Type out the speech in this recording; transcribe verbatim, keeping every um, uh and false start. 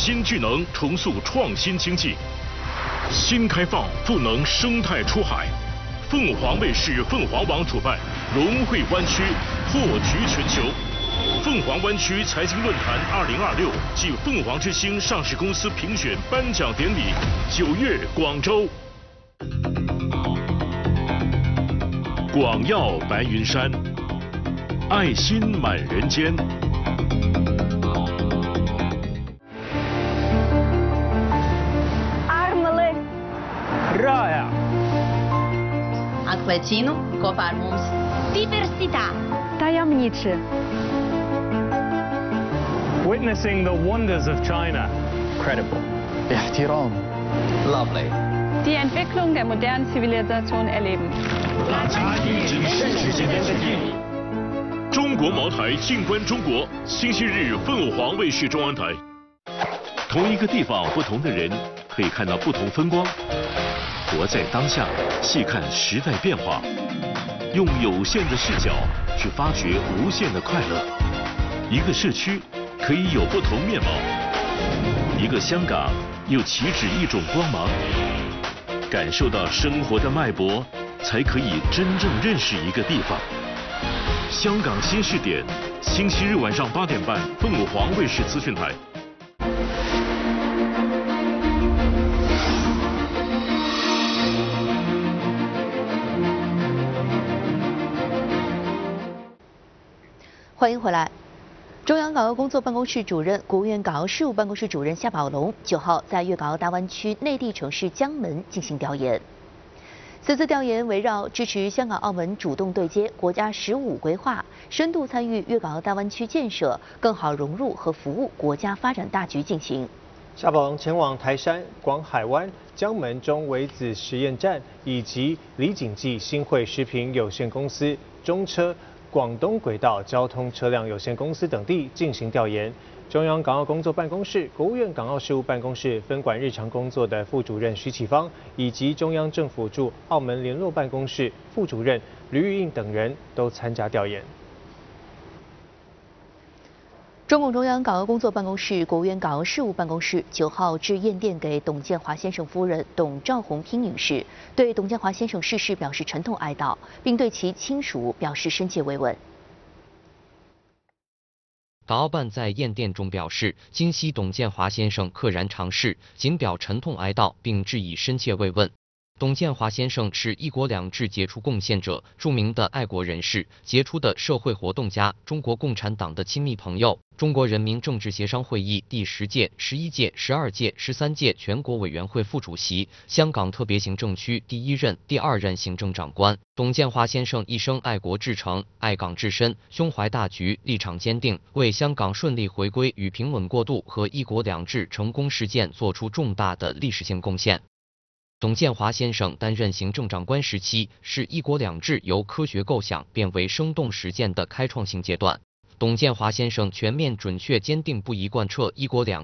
新巨能重塑创新经济，新开放赋能生态出海。凤凰卫视凤凰网主办融汇湾区破局全球。凤凰湾区财经论坛二零二六暨凤凰之星上市公司评选颁奖典礼，九月广州。广耀白云山，爱心满人间。 Armele Raya Acquacino Coparmus Diversità Tajemniczy Witnessing the wonders of China. Credible. احترام. Lovely. Die Entwicklung der modernen Zivilisation erleben. 大家一直是之间的距离。中国茅台，静观中国。星期日，凤凰卫视中央台。同一个地方，不同的人，可以看到不同风光。活在当下，细看时代变化，用有限的视角去发掘无限的快乐。一个社区可以有不同面貌，一个香港又岂止一种光芒。感受到生活的脉搏，才可以真正认识一个地方。香港新视点，星期日晚上八点半，凤凰卫视资讯台。 欢迎回来。中央港澳工作办公室主任、国务院港澳事务办公室主任夏宝龙九号在粤港澳大湾区内地城市江门进行调研。此次调研围绕支持香港、澳门主动对接国家“十五”规划，深度参与粤港澳大湾区建设，更好融入和服务国家发展大局进行。 夏宝龙前往台山、广海湾、江门中微子实验站以及李锦记新汇食品有限公司、中车、广东轨道交通车辆有限公司等地进行调研。中央港澳工作办公室、国务院港澳事务办公室分管日常工作的副主任徐启芳，以及中央政府驻澳门联络办公室副主任吕玉印等人都参加调研。 中共中央港澳工作办公室、国务院港澳事务办公室九号致唁电给董建华先生夫人董兆红娉女士，对董建华先生逝世表示沉痛哀悼，并对其亲属表示深切慰问。 港澳办在唁电中表示，今夕董建华先生溘然长逝，谨表沉痛哀悼，并致以深切慰问。董建华先生是一国两制杰出贡献者，著名的爱国人士，杰出的社会活动家，中国共产党的亲密朋友，中国人民政治协商会议第十届、十一届、十二届、十三届全国委员会副主席，香港特别行政区第一任、第二任行政长官。董建华先生一生爱国至诚，爱港至深，胸怀大局，立场坚定，为香港顺利回归与平稳过渡和一国两制成功实践做出重大的历史性贡献。董建华先生担任行政长官时期，是一国两制由科学构想变为生动实践的开创性阶段。董建华先生全面、准确、坚定不移贯彻一国两